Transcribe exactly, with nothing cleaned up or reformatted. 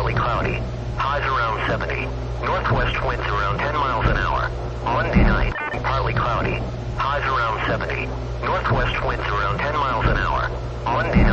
partly cloudy. Highs around seventy. Northwest winds around ten miles an hour. Monday night, partly cloudy. Highs around seventy. Northwest winds around ten miles an hour. Monday night.